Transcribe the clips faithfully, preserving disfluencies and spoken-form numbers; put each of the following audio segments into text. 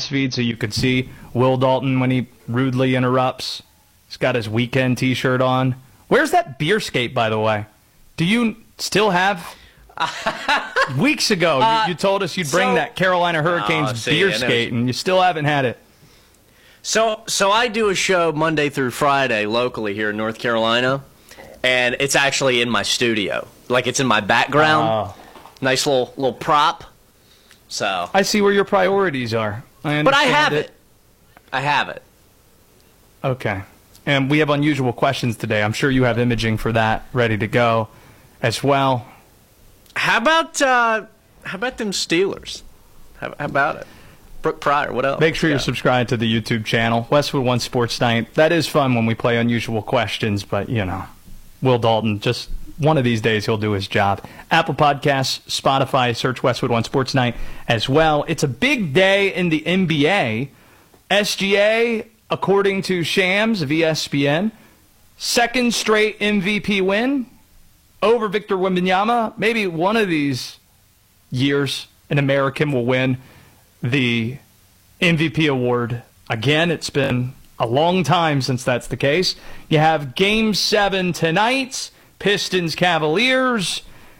Cavs feed so you could see Will Dalton when he rudely interrupts. He's got his weekend T-shirt on. Where's that beer skate, by the way? Do you still have... Weeks ago, uh, you, you told us you'd bring so, that Carolina Hurricanes oh, see, beer skate, and you still haven't had it. So, so I do a show Monday through Friday locally here in North Carolina, and it's actually in my studio. Like, it's in my background. Uh, nice little little prop. So I see where your priorities are. I but I have it. it. I have it. Okay. And we have unusual questions today. I'm sure you have imaging for that ready to go as well. How about uh, how about them Steelers? How, how about it? Brooke Pryor, what else? Make sure you're subscribed to the YouTube channel, Westwood One Sports Night. That is fun when we play unusual questions, but, you know, Will Dalton, just one of these days he'll do his job. Apple Podcasts, Spotify, search Westwood One Sports Night as well. It's a big day in the N B A. S G A, according to Shams of E S P N, second straight M V P win over Victor Wembanyama. Maybe one of these years an American will win the M V P award again. It's been a long time since that's the case. You have Game seven tonight, Pistons Cavaliers.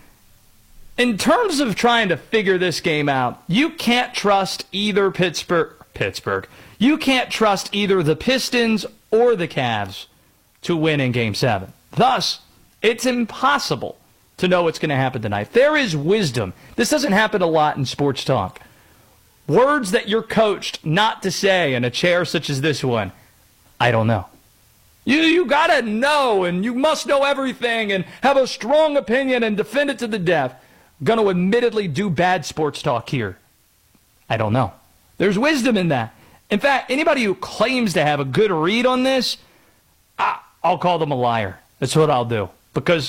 In terms of trying to figure this game out, you can't trust either Pittsburgh. Pittsburgh. You can't trust either the Pistons or the Cavs to win in Game seven. Thus, it's impossible to know what's going to happen tonight. There is wisdom. This doesn't happen a lot in sports talk. Words that you're coached not to say in a chair such as this one. I don't know. You you got to know, and you must know everything and have a strong opinion and defend it to the death. Going to admittedly do bad sports talk here. I don't know. There's wisdom in that. In fact, anybody who claims to have a good read on this, I, I'll call them a liar. That's what I'll do. Because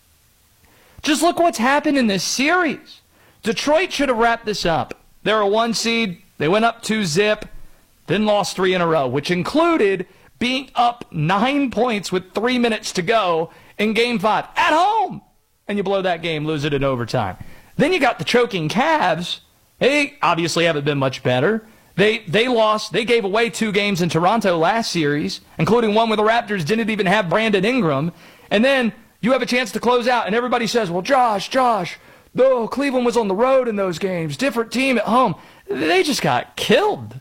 just look what's happened in this series. Detroit should have wrapped this up. They're a one seed. They went up two zip, then lost three in a row, which included being up nine points with three minutes to go in Game five at home. And you blow that game, lose it in overtime. Then you got the choking Cavs. They obviously haven't been much better. They they lost. They gave away two games in Toronto last series, including one where the Raptors didn't even have Brandon Ingram. And then you have a chance to close out, and everybody says, well, Josh, Josh, no, Cleveland was on the road in those games. Different team at home. They just got killed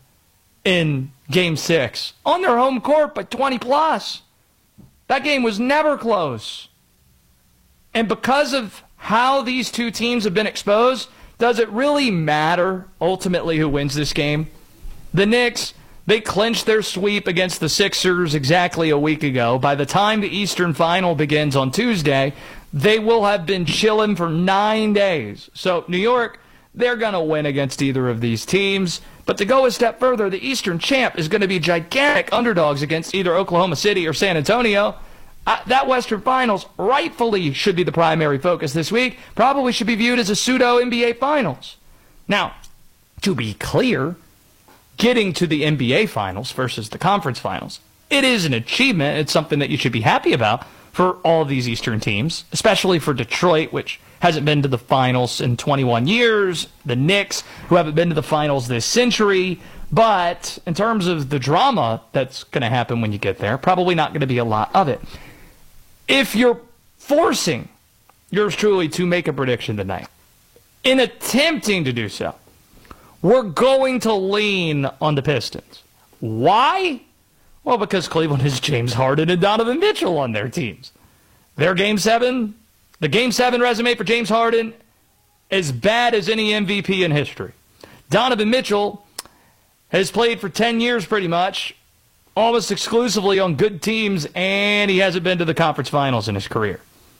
in Game six on their home court by twenty plus. That game was never close. And because of how these two teams have been exposed, does it really matter ultimately who wins this game? The Knicks, they clinched their sweep against the Sixers exactly a week ago. By the time the Eastern Final begins on Tuesday, they will have been chilling for nine days. So New York, they're going to win against either of these teams. But to go a step further, the Eastern champ is going to be gigantic underdogs against either Oklahoma City or San Antonio. Uh, that Western Finals rightfully should be the primary focus this week. Probably should be viewed as a pseudo-N B A Finals. Now, to be clear, getting to the N B A Finals versus the Conference Finals, it is an achievement. It's something that you should be happy about for all these Eastern teams, especially for Detroit, which hasn't been to the Finals in twenty-one years, the Knicks, who haven't been to the Finals this century. But in terms of the drama that's going to happen when you get there, probably not going to be a lot of it. If you're forcing yours truly to make a prediction tonight, in attempting to do so, we're going to lean on the Pistons. Why? Well, because Cleveland has James Harden and Donovan Mitchell on their teams. Their Game seven, the Game seven resume for James Harden, as bad as any M V P in history. Donovan Mitchell has played for ten years pretty much, almost exclusively on good teams, and he hasn't been to the conference finals in his career.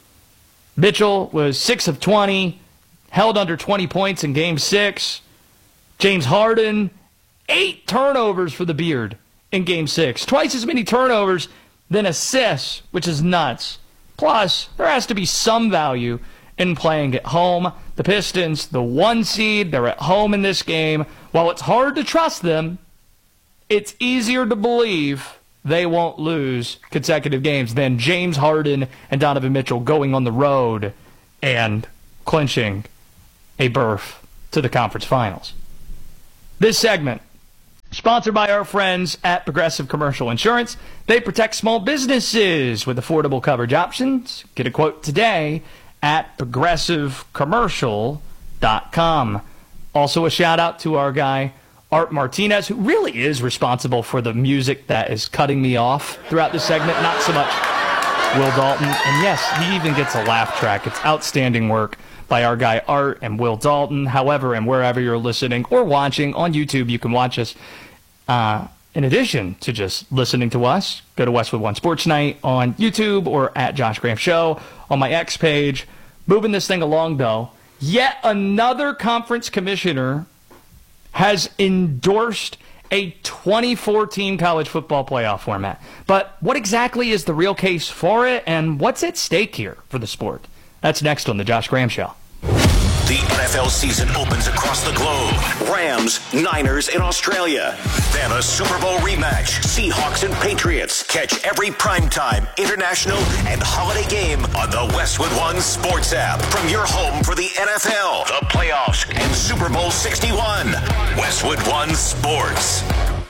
Mitchell was six of twenty, held under twenty points in Game six. James Harden, eight turnovers for the Beard in Game six. Twice as many turnovers than assists, which is nuts. Plus, there has to be some value in playing at home. The Pistons, the one seed, they're at home in this game. While it's hard to trust them, it's easier to believe they won't lose consecutive games than James Harden and Donovan Mitchell going on the road and clinching a berth to the conference finals. This segment Sponsored by our friends at Progressive Commercial Insurance. They protect small businesses with affordable coverage options. Get a quote today at progressive commercial dot com. Also a shout out to our guy, Art Martinez, who really is responsible for the music that is cutting me off throughout the segment. Not so much Will Dalton. And yes, he even gets a laugh track. It's outstanding work by our guy Art and Will Dalton. However, and wherever you're listening or watching on YouTube, you can watch us. Uh, in addition to just listening to us, go to Westwood One Sports Night on YouTube or at Josh Graham Show on my X page. Moving this thing along, though, yet another conference commissioner has endorsed a twenty-four team college football playoff format. But what exactly is the real case for it, and what's at stake here for the sport? That's next on the Josh Graham Show. The N F L season opens across the globe. Rams, Niners in Australia. Then a Super Bowl rematch. Seahawks and Patriots. Catch every primetime, international, and holiday game on the Westwood One Sports app. From your home for the N F L, the playoffs, and Super Bowl sixty-one. Westwood One Sports.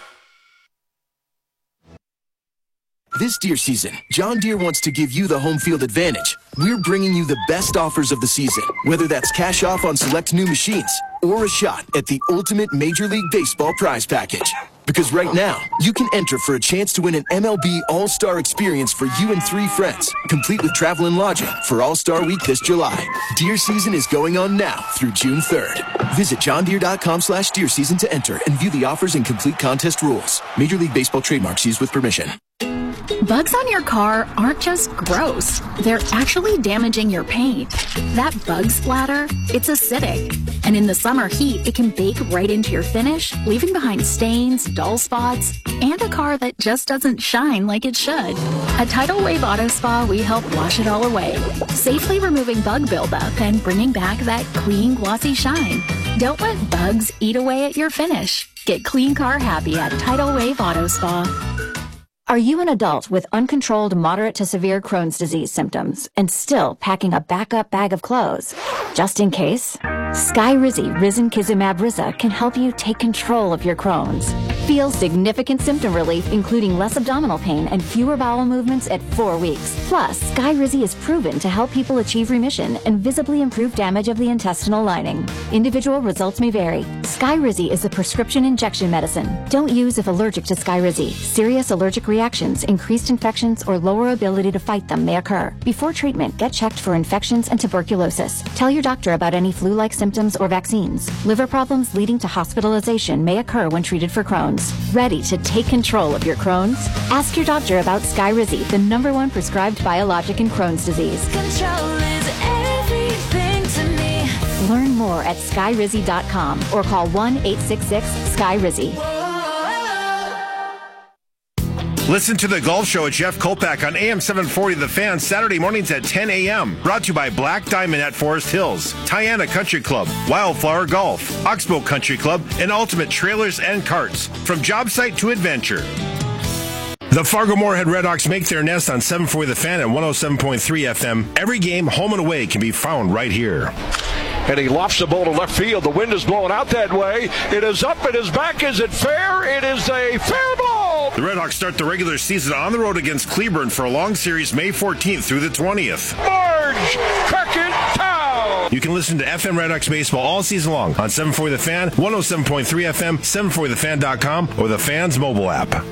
This Deere season, John Deere wants to give you the home field advantage. We're bringing you the best offers of the season, whether that's cash off on select new machines or a shot at the ultimate Major League Baseball prize package. Because right now, you can enter for a chance to win an M L B All-Star experience for you and three friends, complete with travel and lodging for All-Star Week this July. Deer season is going on now through June third. Visit johndeere.com slash deer season to enter and view the offers and complete contest rules. Major League Baseball trademarks used with permission. Bugs on your car aren't just gross. They're actually damaging your paint. That bug splatter, it's acidic. And in the summer heat, it can bake right into your finish, leaving behind stains, dull spots, and a car that just doesn't shine like it should. At Tidal Wave Auto Spa, we help wash it all away, safely removing bug buildup and bringing back that clean, glossy shine. Don't let bugs eat away at your finish. Get clean car happy at Tidal Wave Auto Spa. Are you an adult with uncontrolled moderate to severe Crohn's disease symptoms and still packing a backup bag of clothes? Just in case, Skyrizi Risankizumab Riza can help you take control of your Crohn's. Feel significant symptom relief, including less abdominal pain and fewer bowel movements at four weeks. Plus, Skyrizi is proven to help people achieve remission and visibly improve damage of the intestinal lining. Individual results may vary. Skyrizi is a prescription injection medicine. Don't use if allergic to Skyrizi. Serious allergic reactions, increased infections, or lower ability to fight them may occur. Before treatment, get checked for infections and tuberculosis. Tell your doctor about any flu-like symptoms or vaccines. Liver problems leading to hospitalization may occur when treated for Crohn's. Ready to take control of your Crohn's? Ask your doctor about Skyrizi, the number one prescribed biologic in Crohn's disease. Control is everything to me. Learn more at skyrizi dot com or call one eight six six Sky Rizzi. Listen to The Golf Show with Jeff Kolpak on A M seven forty The Fan, Saturday mornings at ten a.m. Brought to you by Black Diamond at Forest Hills, Tiana Country Club, Wildflower Golf, Oxbow Country Club, and Ultimate Trailers and Carts. From job site to adventure. The Fargo-Moorhead Redhawks make their nest on seven forty The Fan at one oh seven point three F M. Every game, home and away, can be found right here. And he lofts the ball to left field. The wind is blowing out that way. It is up. It is back. Is it fair? It is a fair ball. The Redhawks start the regular season on the road against Cleburne for a long series May fourteenth through the twentieth. Marge Crockett-Town. You can listen to F M Redhawks baseball all season long on seven forty The Fan, one oh seven point three F M, seven forty the fan dot com, or the Fan's mobile app.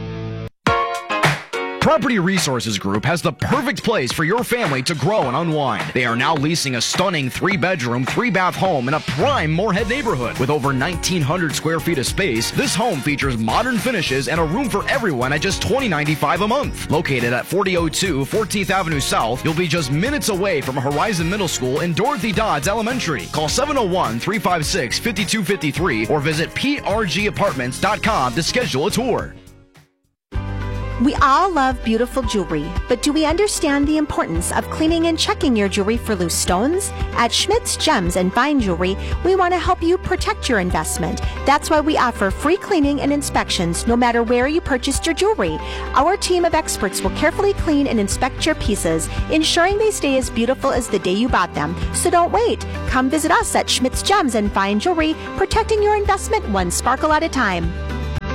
Property Resources Group has the perfect place for your family to grow and unwind. They are now leasing a stunning three-bedroom, three-bath home in a prime Moorhead neighborhood. With over nineteen hundred square feet of space, this home features modern finishes and a room for everyone at just twenty dollars and ninety-five cents a month. Located at forty oh two fourteenth Avenue South, you'll be just minutes away from Horizon Middle School and Dorothy Dodds Elementary. Call seven oh one, three five six, five two five three or visit p r g apartments dot com to schedule a tour. We all love beautiful jewelry, but do we understand the importance of cleaning and checking your jewelry for loose stones? At Schmidt's Gems and Fine Jewelry, we want to help you protect your investment. That's why we offer free cleaning and inspections no matter where you purchased your jewelry. Our team of experts will carefully clean and inspect your pieces, ensuring they stay as beautiful as the day you bought them. So don't wait. Come visit us at Schmidt's Gems and Fine Jewelry, protecting your investment one sparkle at a time.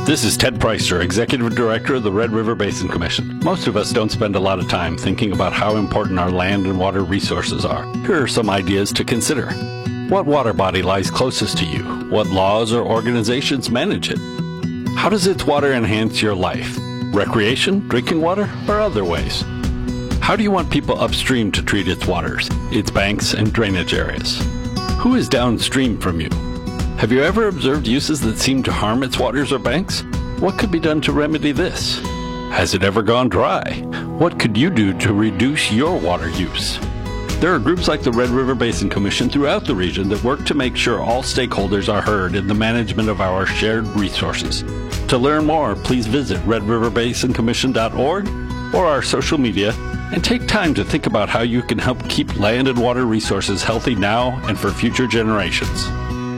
This is Ted Preister, Executive Director of the Red River Basin Commission. Most of us don't spend a lot of time thinking about how important our land and water resources are. Here are some ideas to consider. What water body lies closest to you? What laws or organizations manage it? How does its water enhance your life? Recreation, drinking water, or other ways? How do you want people upstream to treat its waters, its banks, and drainage areas? Who is downstream from you? Have you ever observed uses that seem to harm its waters or banks? What could be done to remedy this? Has it ever gone dry? What could you do to reduce your water use? There are groups like the Red River Basin Commission throughout the region that work to make sure all stakeholders are heard in the management of our shared resources. To learn more, please visit red river basin commission dot org or our social media and take time to think about how you can help keep land and water resources healthy now and for future generations.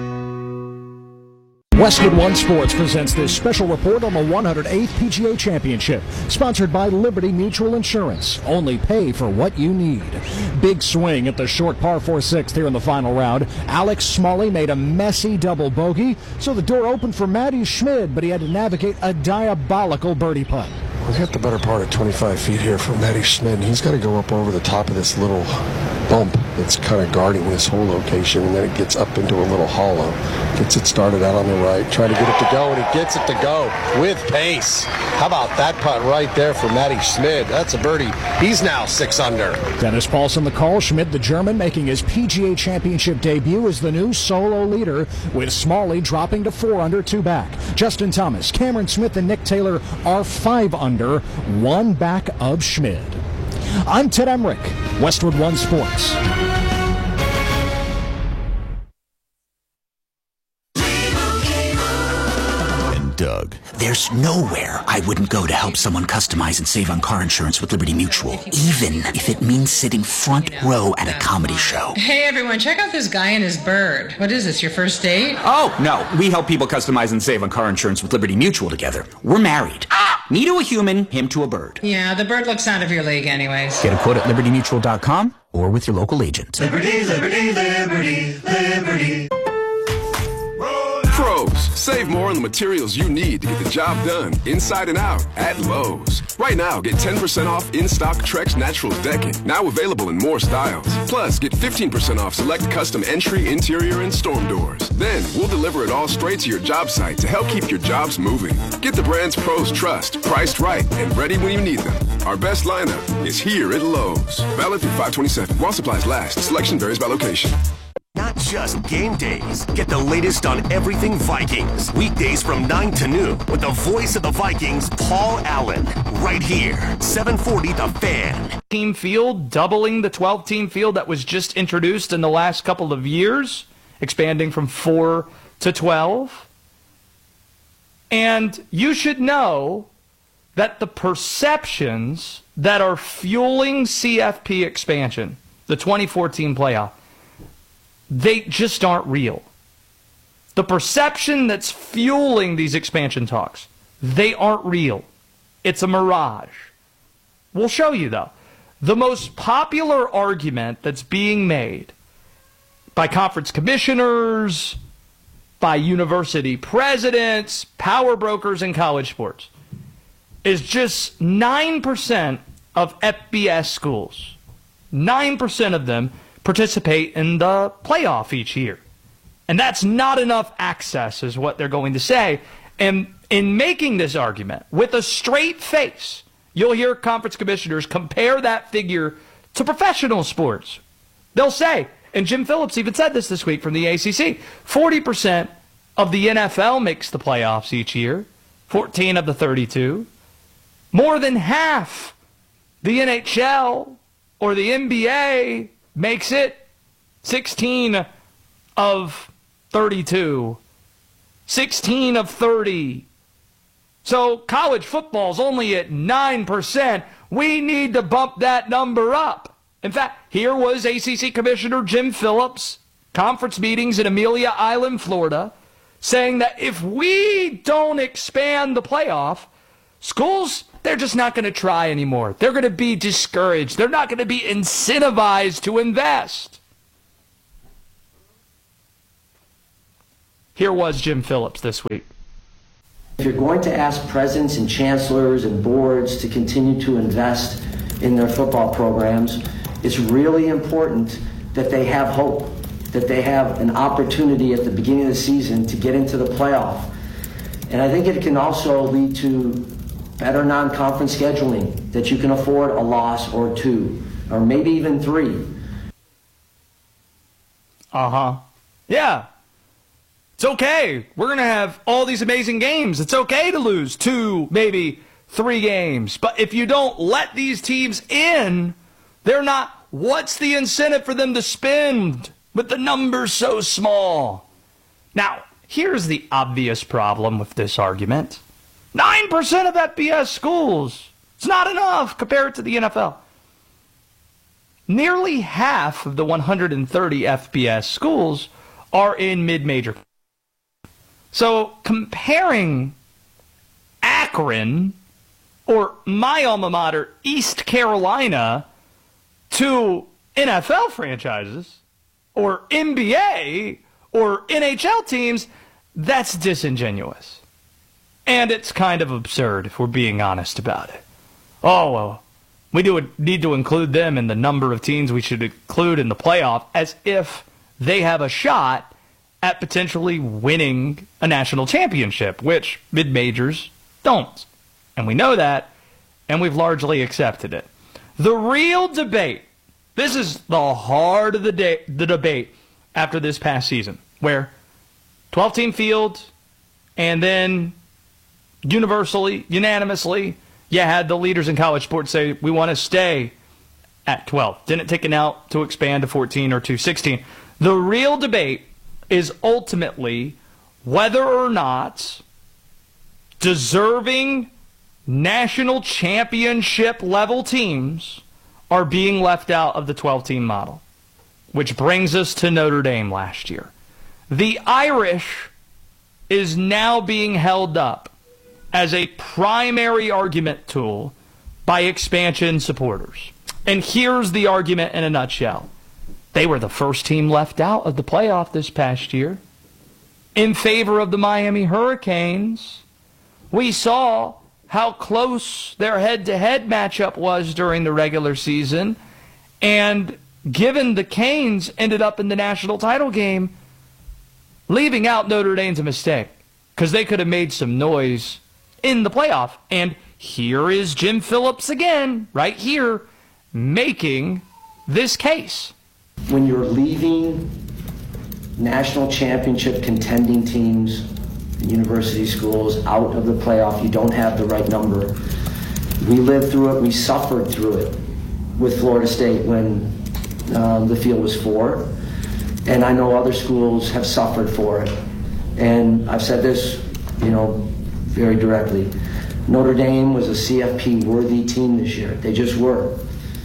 Westwood One Sports presents this special report on the one hundred eighth P G A Championship, sponsored by Liberty Mutual Insurance. Only pay for what you need. Big swing at the short par four sixth here in the final round. Alex Smalley made a messy double bogey, so the door opened for Matty Schmid, but he had to navigate a diabolical birdie putt. We hit the better part of twenty-five feet here for Matty Schmid. He's got to go up over the top of this little bump that's kind of guarding this whole location, and then it gets up into a little hollow. Gets it started out on the right, trying to get it to go, and he gets it to go with pace. How about that putt right there for Matty Schmid? That's a birdie. He's now six under. Dennis Paulson the call. Schmid, the German, making his P G A Championship debut as the new solo leader, with Smalley dropping to four under, two back. Justin Thomas, Cameron Smith, and Nick Taylor are five under, one back of Schmid. I'm Ted Emmerich, Westwood One Sports. Doug. There's nowhere I wouldn't go to help someone customize and save on car insurance with Liberty Mutual, even if it means sitting front row at a comedy show. Hey everyone, check out this guy and his bird. What is this, your first date? Oh, no. We help people customize and save on car insurance with Liberty Mutual together. We're married. Ah! Me to a human, him to a bird. Yeah, the bird looks out of your league anyways. Get a quote at liberty mutual dot com or with your local agent. Liberty, liberty, liberty, liberty. Pros, save more on the materials you need to get the job done, inside and out, at Lowe's. Right now, get ten percent off in-stock Trex Naturals decking, now available in more styles. Plus, get fifteen percent off select custom entry, interior, and storm doors. Then, we'll deliver it all straight to your job site to help keep your jobs moving. Get the brands pros trust, priced right, and ready when you need them. Our best lineup is here at Lowe's. Valid through five twenty-seven. While supplies last, selection varies by location. Not just game days. Get the latest on everything Vikings. Weekdays from nine to noon with the voice of the Vikings, Paul Allen. Right here, seven forty The Fan. Team field, doubling the twelve-team field that was just introduced in the last couple of years, expanding from four to twelve. And you should know that the perceptions that are fueling C F P expansion, the twenty fourteen playoff, they just aren't real. The perception that's fueling these expansion talks, they aren't real. It's a mirage. We'll show you, though. The most popular argument that's being made by conference commissioners, by university presidents, power brokers, and college sports is just nine percent of F B S schools, nine percent of them participate in the playoff each year. And that's not enough access, is what they're going to say. And in making this argument with a straight face, you'll hear conference commissioners compare that figure to professional sports. They'll say, and Jim Phillips even said this this week from the A C C, forty percent of the N F L makes the playoffs each year, fourteen of the thirty-two. More than half the N H L or the N B A makes it, sixteen of thirty-two, sixteen of thirty. So college football's only at nine percent. We need to bump that number up. In fact, here was A C C Commissioner Jim Phillips, conference meetings in Amelia Island, Florida, saying that if we don't expand the playoff, schools, they're just not going to try anymore. They're going to be discouraged. They're not going to be incentivized to invest. Here was Jim Phillips this week. If you're going to ask presidents and chancellors and boards to continue to invest in their football programs, it's really important that they have hope, that they have an opportunity at the beginning of the season to get into the playoff. And I think it can also lead to better non-conference scheduling, that you can afford a loss or two, or maybe even three. Uh-huh. Yeah. It's okay. We're going to have all these amazing games. It's okay to lose two, maybe three games. But if you don't let these teams in, they're not. What's the incentive for them to spend with the numbers so small? Now, here's the obvious problem with this argument. nine percent of F B S schools. It's not enough compared to the N F L. Nearly half of the one hundred thirty F B S schools are in mid-major. So comparing Akron or my alma mater, East Carolina, to N F L franchises or N B A or N H L teams, that's disingenuous. And it's kind of absurd if we're being honest about it. Oh, well, we do need to include them in the number of teams we should include in the playoff, as if they have a shot at potentially winning a national championship, which mid-majors don't. And we know that, and we've largely accepted it. The real debate, this is the heart of the, day, the debate after this past season, where twelve-team field, and then universally, unanimously, you had the leaders in college sports say, we want to stay at twelve. Didn't take it out to expand to fourteen or to sixteen. The real debate is ultimately whether or not deserving national championship level teams are being left out of the twelve-team model. Which brings us to Notre Dame last year. The Irish is now being held up as a primary argument tool by expansion supporters. And here's the argument in a nutshell. They were the first team left out of the playoff this past year. In favor of the Miami Hurricanes, we saw how close their head-to-head matchup was during the regular season. And given the Canes ended up in the national title game, leaving out Notre Dame's a mistake, because they could have made some noise in the playoff. And here is Jim Phillips again, right here, making this case. When you're leaving national championship contending teams, university schools, out of the playoff, you don't have the right number. We lived through it. We suffered through it with Florida State when um, the field was four. And I know other schools have suffered for it. And I've said this, you know, very directly. Notre Dame was a C F P-worthy team this year. They just were.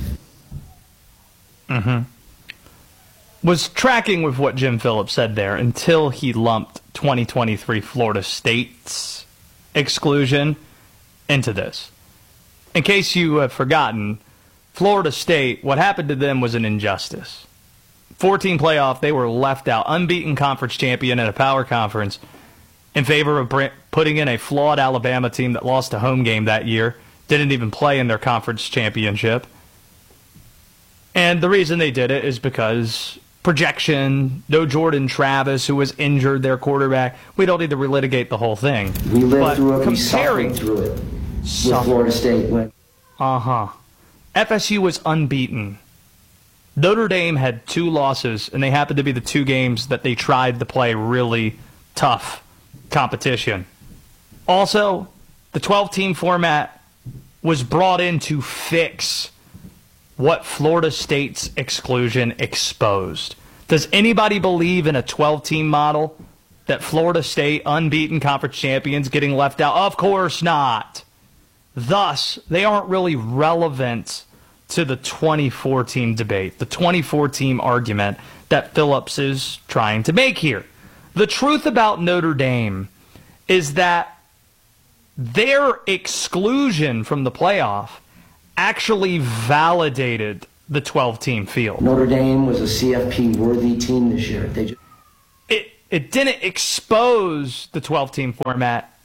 Mm-hmm. Was tracking with what Jim Phillips said there until he lumped twenty twenty-three Florida State's exclusion into this. In case you have forgotten, Florida State, what happened to them was an injustice. fourteen playoff, they were left out, unbeaten conference champion in a power conference, in favor of putting in a flawed Alabama team that lost a home game that year, didn't even play in their conference championship. And the reason they did it is because projection, no Jordan Travis, who was injured, their quarterback. We don't need to relitigate the whole thing. We lived but through it, comparing, we suffered through it with suffered. Florida State. When uh-huh. F S U was unbeaten. Notre Dame had two losses, and they happened to be the two games that they tried to play really tough competition. Also, the twelve-team format was brought in to fix what Florida State's exclusion exposed. Does anybody believe in a twelve-team model that Florida State, unbeaten conference champions, getting left out? Of course not. Thus, they aren't really relevant to the twenty-four team debate, the twenty-four team argument that Phillips is trying to make here. The truth about Notre Dame is that their exclusion from the playoff actually validated the twelve-team field. Notre Dame was a C F P-worthy team this year. They just... it, it didn't expose the twelve-team format.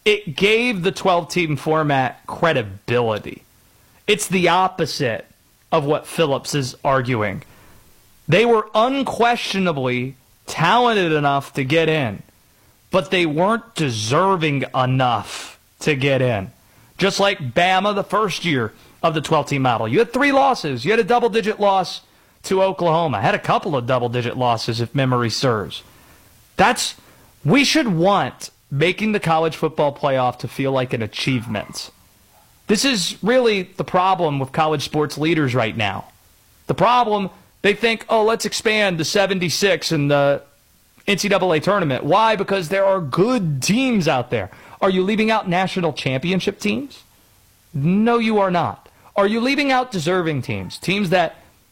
it gave the twelve-team format credibility. It's the opposite of what Phillips is arguing. They were unquestionably talented enough to get in, but they weren't deserving enough to get in. Just like Bama the first year of the twelve-team model. You had three losses. You had a double-digit loss to Oklahoma. Had a couple of double-digit losses, if memory serves. That's, we should want making the college football playoff to feel like an achievement. This is really the problem with college sports leaders right now. The problem, they think, oh, let's expand the seventy-six in the N C double A tournament. Why? Because there are good teams out there. Are you leaving out national championship teams? No, you are not. Are you leaving out deserving teams? Teams that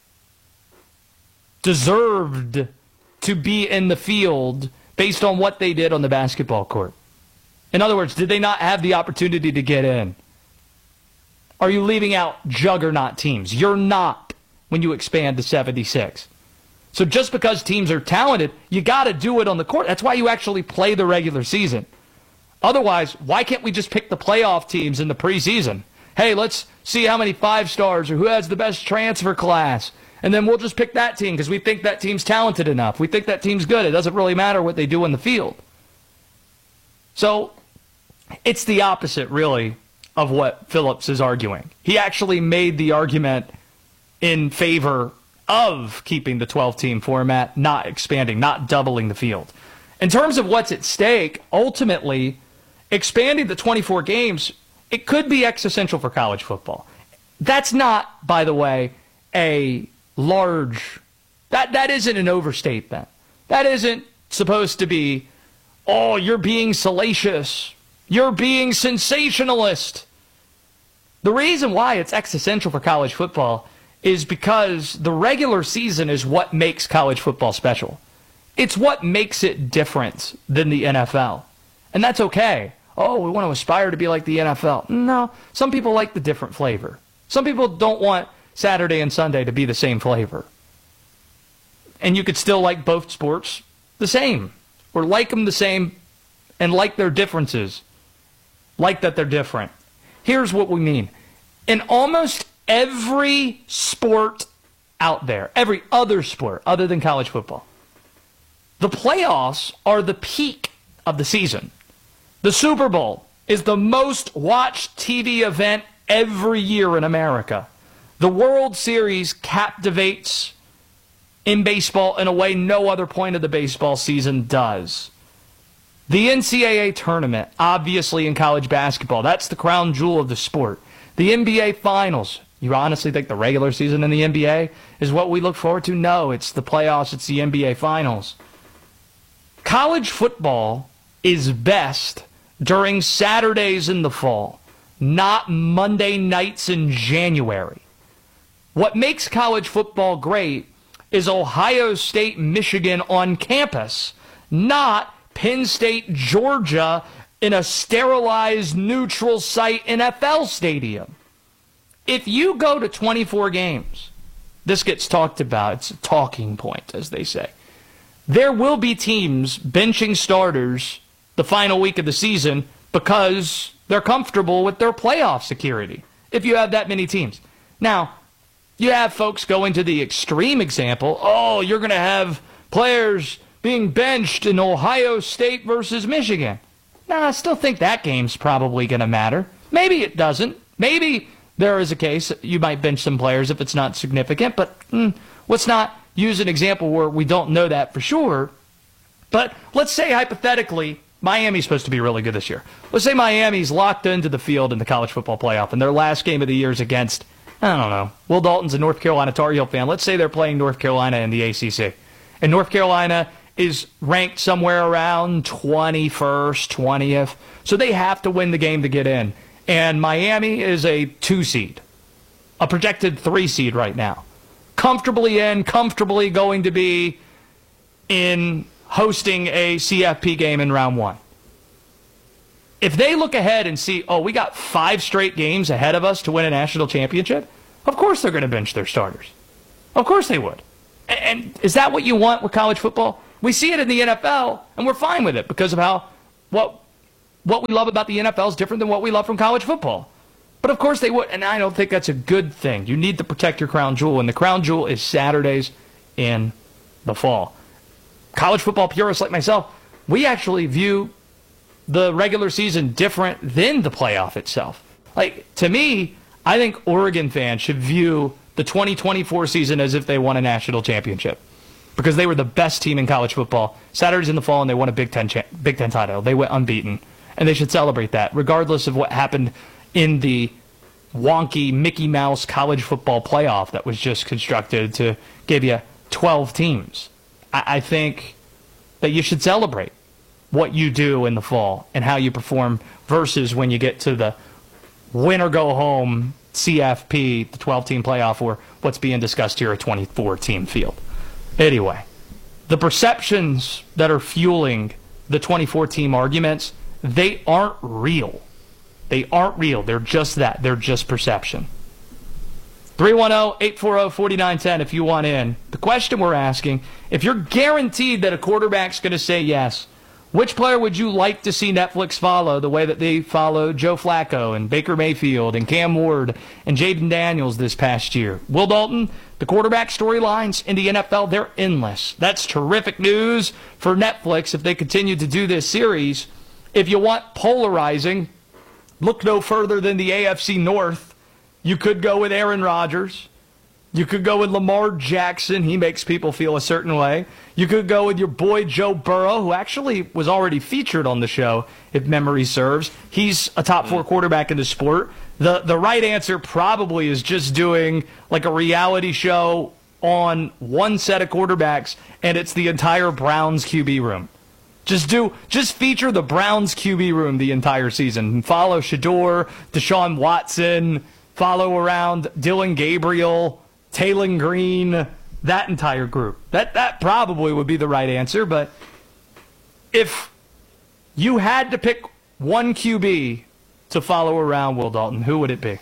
deserved to be in the field based on what they did on the basketball court? In other words, did they not have the opportunity to get in? Are you leaving out juggernaut teams? You're not when you expand to seventy-six. So just because teams are talented, you got to do it on the court. That's why you actually play the regular season. Otherwise, why can't we just pick the playoff teams in the preseason? Hey, let's see how many five stars or who has the best transfer class. And then we'll just pick that team because we think that team's talented enough. We think that team's good. It doesn't really matter what they do in the field. So it's the opposite, really, of what Phillips is arguing. He actually made the argument in favor of keeping the twelve-team format, not expanding, not doubling the field. In terms of what's at stake, ultimately, expanding the twenty-four games, it could be existential for college football. That's not, by the way, a large, that, that isn't an overstatement. That isn't supposed to be, oh, you're being salacious. You're being sensationalist. The reason why it's existential for college football is because the regular season is what makes college football special. It's what makes it different than the N F L. And that's okay. Oh, we want to aspire to be like the N F L. No, some people like the different flavor. Some people don't want Saturday and Sunday to be the same flavor. And you could still like both sports the same, or like them the same and like their differences, like that they're different. Here's what we mean. In almost every sport out there, every other sport other than college football, the playoffs are the peak of the season. The Super Bowl is the most watched T V event every year in America. The World Series captivates in baseball in a way no other point of the baseball season does. The N C double A tournament, obviously in college basketball, that's the crown jewel of the sport. The N B A Finals. You honestly think the regular season in the N B A is what we look forward to? No, it's the playoffs, it's the N B A Finals. College football is best during Saturdays in the fall, not Monday nights in January. What makes college football great is Ohio State, Michigan on campus, not Penn State, Georgia in a sterilized neutral site N F L stadium. If you go to twenty-four games, this gets talked about. It's a talking point, as they say. There will be teams benching starters the final week of the season because they're comfortable with their playoff security, if you have that many teams. Now, you have folks going to the extreme example. Oh, you're going to have players being benched in Ohio State versus Michigan. Now, I still think that game's probably going to matter. Maybe it doesn't. Maybe there is a case you might bench some players if it's not significant, but mm, let's not use an example where we don't know that for sure. But let's say, hypothetically, Miami's supposed to be really good this year. Let's say Miami's locked into the field in the college football playoff, and their last game of the year is against, I don't know, Will Dalton's a North Carolina Tar Heel fan. Let's say they're playing North Carolina in the A C C. And North Carolina is ranked somewhere around twenty-first, twentieth. So they have to win the game to get in. And Miami is a two seed, a projected three seed right now. Comfortably in, comfortably going to be in hosting a C F P game in round one. If they look ahead and see, oh, we got five straight games ahead of us to win a national championship, of course they're going to bench their starters. Of course they would. And is that what you want with college football? We see it in the N F L, and we're fine with it because of how, what what we love about the N F L is different than what we love from college football. But of course they would, and I don't think that's a good thing. You need to protect your crown jewel, and the crown jewel is Saturdays in the fall. College football purists like myself, we actually view the regular season different than the playoff itself. Like, to me, I think Oregon fans should view the twenty twenty-four season as if they won a national championship, because they were the best team in college football. Saturdays in the fall, and they won a Big Ten cha- Big Ten title. They went unbeaten, and they should celebrate that, regardless of what happened in the wonky Mickey Mouse college football playoff that was just constructed to give you twelve teams. I, I think that you should celebrate what you do in the fall and how you perform versus when you get to the win or go home C F P, the twelve-team playoff, or what's being discussed here, a twenty-four-team field. Anyway, the perceptions that are fueling the twenty-four-team arguments, they aren't real. They aren't real. They're just that. They're just perception. three one zero, eight four zero, four nine one zero if you want in. The question we're asking, if you're guaranteed that a quarterback's going to say yes, which player would you like to see Netflix follow the way that they followed Joe Flacco and Baker Mayfield and Cam Ward and Jaden Daniels this past year? Will Dalton, the quarterback storylines in the N F L, they're endless. That's terrific news for Netflix if they continue to do this series. If you want polarizing, look no further than the A F C North. You could go with Aaron Rodgers. You could go with Lamar Jackson. He makes people feel a certain way. You could go with your boy Joe Burrow, who actually was already featured on the show, if memory serves. He's a top four quarterback in the sport. The, the right answer probably is just doing like a reality show on one set of quarterbacks, and it's the entire Browns Q B room. Just do, just feature the Browns Q B room the entire season. Follow Shador, Deshaun Watson, follow around Dylan Gabriel, Taylor Green, that entire group. That that probably would be the right answer, but if you had to pick one Q B to follow around, Will Dalton, who would it be?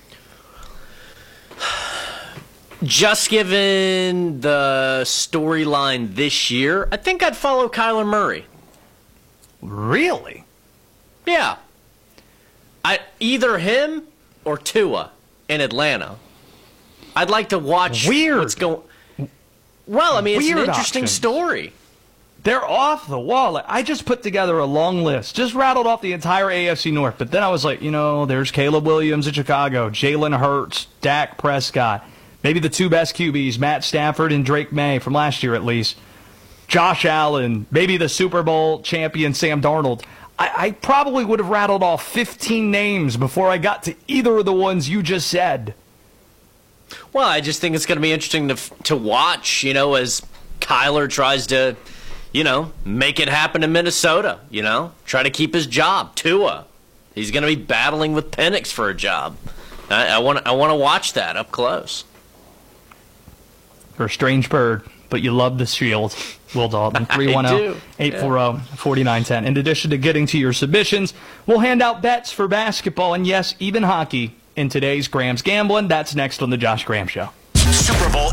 Just given the storyline this year, I think I'd follow Kyler Murray. Really? Yeah. I either him or Tua in Atlanta. I'd like to watch Weird. what's going. Well, I mean, it's Weird an interesting options. story. They're off the wall. I just put together a long list, just rattled off the entire A F C North. But then I was like, you know, there's Caleb Williams in Chicago, Jalen Hurts, Dak Prescott, maybe the two best Q Bs, Matt Stafford and Drake May from last year at least, Josh Allen, maybe the Super Bowl champion Sam Darnold. I, I probably would have rattled off fifteen names before I got to either of the ones you just said. Well, I just think it's going to be interesting to to watch, you know, as Kyler tries to, you know, make it happen in Minnesota, you know, try to keep his job. Tua, he's going to be battling with Penix for a job. I, I want I want to watch that up close. You're a strange bird, but you love the Shield. Will Dalton, three one zero, eight four zero, four nine one zero. In addition to getting to your submissions, we'll hand out bets for basketball and, yes, even hockey in today's Graham's Gambling. That's next on the Josh Graham Show. Super Bowl